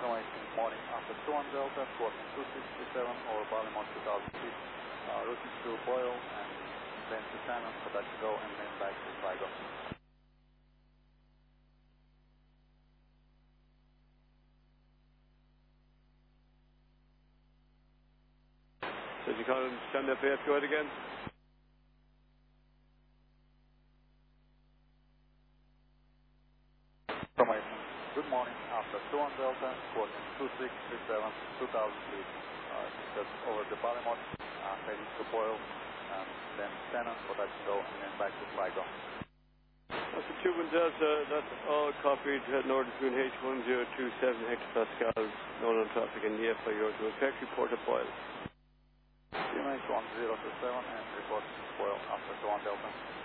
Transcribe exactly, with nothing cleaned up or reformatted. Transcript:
Information morning after two one Delta, squawking two six three seven over Ballymonte two thousand feet, uh, routing through Boyle and then to Shannon for that to go and then back to Sligo. So you call him stand up here, go ahead again. Information. Good morning after two one Delta, squawking two six three seven, two thousand feet, uh, just over the Ballymonte, uh, heading to Boyle and then Shannon for that to go and then back to Sligo. That's the two one Delta, that's all copied, heading order between H one zero two seven hectopascals, known on traffic in the F I O to effect report of Boyle. C M H one zero two seven and report Boyle after two one Delta.